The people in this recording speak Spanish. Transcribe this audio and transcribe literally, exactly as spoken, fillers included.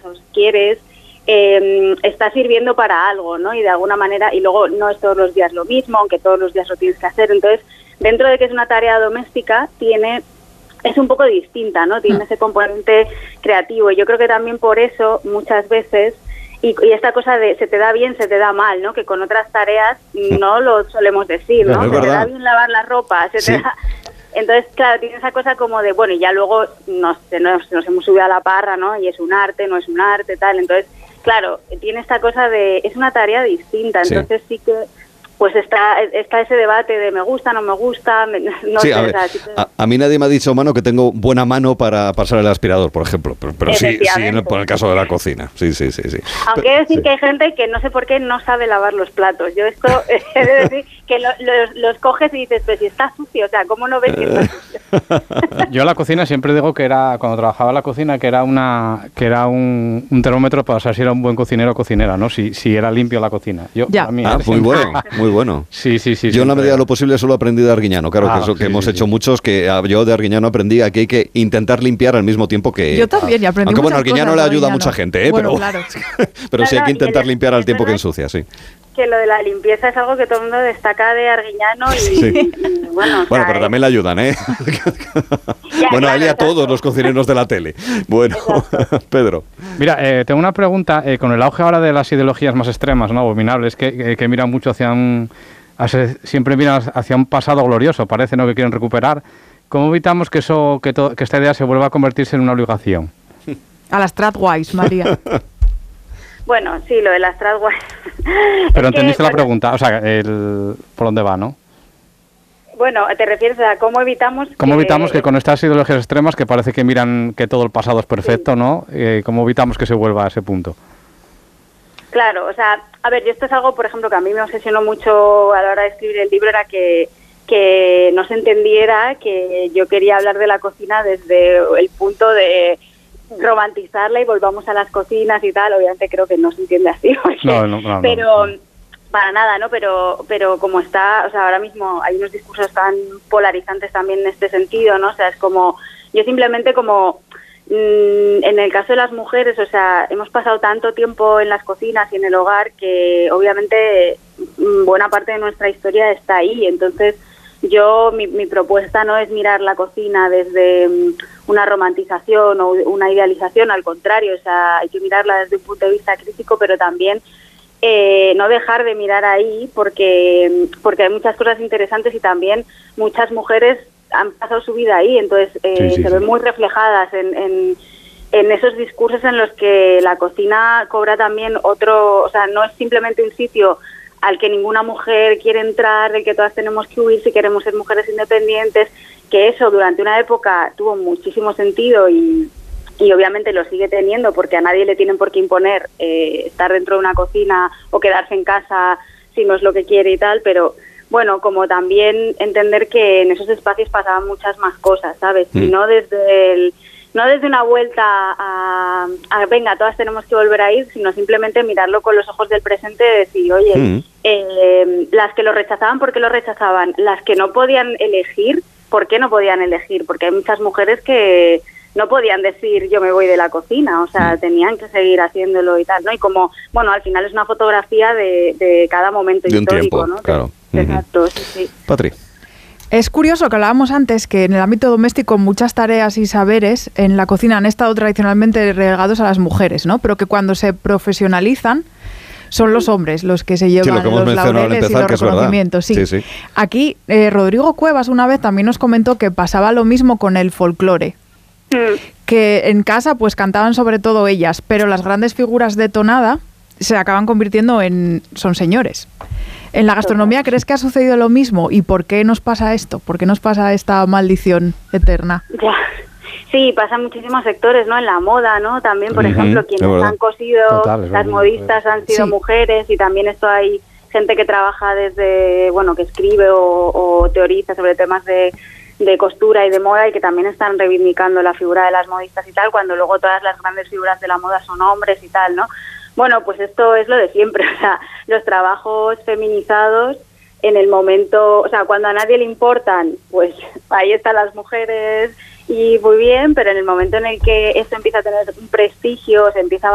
o si quieres, eh, está sirviendo para algo, ¿no? Y de alguna manera, y luego no es todos los días lo mismo, aunque todos los días lo tienes que hacer. Entonces, dentro de que es una tarea doméstica, tiene es un poco distinta, ¿no? Tiene ese componente creativo. Y yo creo que también por eso, muchas veces, y, y esta cosa de se te da bien, se te da mal, ¿no? Que con otras tareas no lo solemos decir, ¿no? No, se te da bien lavar la ropa, se sí. te da... Entonces, claro, tiene esa cosa como de, bueno, y ya luego nos, nos, nos hemos subido a la parra, ¿no? Y es un arte, no es un arte, tal. Entonces, claro, tiene esta cosa de, es una tarea distinta. Entonces sí, sí que... pues está está ese debate de me gusta, no me gusta, me, no sí, sé. A, ver, o sea, sí que... a, a mí nadie me ha dicho, mano, que tengo buena mano para pasar el aspirador, por ejemplo, pero, pero sí, sí en el, por el caso de la cocina, sí, sí, sí. sí. Aunque he de decir sí. que hay gente que no sé por qué no sabe lavar los platos. Yo esto he de decir que lo, los, los coges y dices, pero si está sucio, o sea, ¿cómo no ves que está sucio? Yo la cocina siempre digo que era, cuando trabajaba en la cocina, que era una que era un, un termómetro para saber si era un buen cocinero o cocinera, ¿no? Si, si era limpio la cocina. Yo, ya. A mí, ah, muy bueno, muy bueno. Sí, sí, sí. Yo en la medida de lo posible solo aprendí de Arguiñano, claro, ah, que eso sí, que hemos sí, hecho sí. muchos, que yo de Arguiñano aprendí que hay que intentar limpiar al mismo tiempo que... Yo también, y aprendí Aunque bueno, Arguiñano le ayuda a mucha Arguiñano. gente, ¿eh? Bueno, pero claro. pero no, sí hay no, que intentar el, limpiar al tiempo verdad, que ensucia, sí. Que lo de la limpieza es algo que todo el mundo destaca de Arguiñano y, sí. y bueno... O bueno, sea, pero también le ayudan, ¿eh? ya, bueno, claro, a él y a exacto. todos los cocineros de la tele. Bueno, Pedro. Mira, eh, tengo una pregunta, eh, con el auge ahora de las ideologías más extremas, ¿no? Abominables, que, que, que miran mucho hacia un... Hacia, siempre miran hacia un pasado glorioso, parece, ¿no? Que quieren recuperar. ¿Cómo evitamos que eso, que, to, que esta idea se vuelva a convertirse en una obligación? A las Stradwise, María. Bueno, sí, lo de las Stradwise. Pero es entendiste que, la bueno, pregunta, o sea, el, por dónde va, ¿no? Bueno, te refieres a cómo evitamos ¿Cómo que... evitamos que con estas ideologías extremas que parece que miran que todo el pasado es perfecto, sí. ¿no? Eh, ¿Cómo evitamos que se vuelva a ese punto? Claro, o sea, a ver, y esto es algo, por ejemplo, que a mí me obsesionó mucho a la hora de escribir el libro, era que, que no se entendiera que yo quería hablar de la cocina desde el punto de romantizarla y volvamos a las cocinas y tal. Obviamente creo que no se entiende así, porque, no, no, no, pero... No. Para nada, ¿no? Pero pero como está, o sea, ahora mismo hay unos discursos tan polarizantes también en este sentido, ¿no? O sea, es como, yo simplemente como, mmm, en el caso de las mujeres, o sea, hemos pasado tanto tiempo en las cocinas y en el hogar que obviamente mmm, buena parte de nuestra historia está ahí. Entonces, yo, mi, mi propuesta no es mirar la cocina desde mmm, una romantización o una idealización, al contrario, o sea, hay que mirarla desde un punto de vista crítico, pero también... Eh, no dejar de mirar ahí porque porque hay muchas cosas interesantes y también muchas mujeres han pasado su vida ahí, entonces eh, sí, sí, se ven sí. muy reflejadas en, en, en esos discursos en los que la cocina cobra también otro, o sea, no es simplemente un sitio al que ninguna mujer quiere entrar, del que todas tenemos que huir si queremos ser mujeres independientes, que eso durante una época tuvo muchísimo sentido y y obviamente lo sigue teniendo porque a nadie le tienen por qué imponer eh, estar dentro de una cocina o quedarse en casa si no es lo que quiere y tal, pero bueno, como también entender que en esos espacios pasaban muchas más cosas, ¿sabes? Mm. Y no desde el, no desde una vuelta a, a venga, todas tenemos que volver a ir, sino simplemente mirarlo con los ojos del presente y decir, oye, mm. eh, las que lo rechazaban, ¿por qué lo rechazaban? Las que no podían elegir, ¿por qué no podían elegir? Porque hay muchas mujeres que no podían decir yo me voy de la cocina, o sea, mm. tenían que seguir haciéndolo y tal, ¿no? Y como, bueno, al final es una fotografía de, de cada momento de histórico, un tiempo, ¿no? Claro. De, mm-hmm. Exacto, sí, sí. Patri. Es curioso que hablábamos antes que en el ámbito doméstico muchas tareas y saberes en la cocina han estado tradicionalmente relegados a las mujeres, ¿no? Pero que cuando se profesionalizan son los hombres los que se llevan sí, lo que hemos los laureles empezar, y los reconocimientos. Sí. Sí, sí. Aquí eh, Rodrigo Cuevas una vez también nos comentó que pasaba lo mismo con el folclore. Que en casa pues cantaban sobre todo ellas, pero las grandes figuras de tonada se acaban convirtiendo en son señores. ¿En la gastronomía crees que ha sucedido lo mismo? ¿Y por qué nos pasa esto? ¿Por qué nos pasa esta maldición eterna? Ya. Sí, pasa en muchísimos sectores, ¿no? En la moda, ¿no? También, por uh-huh, ejemplo, quienes han cosido, Total, las modistas han sido sí. mujeres y también esto hay gente que trabaja desde, bueno, que escribe o, o teoriza sobre temas de de costura y de moda y que también están reivindicando la figura de las modistas y tal, cuando luego todas las grandes figuras de la moda son hombres y tal, ¿no? Bueno, pues esto es lo de siempre, o sea, los trabajos feminizados en el momento, o sea, cuando a nadie le importan, pues ahí están las mujeres y muy bien, pero en el momento en el que esto empieza a tener un prestigio, se empieza a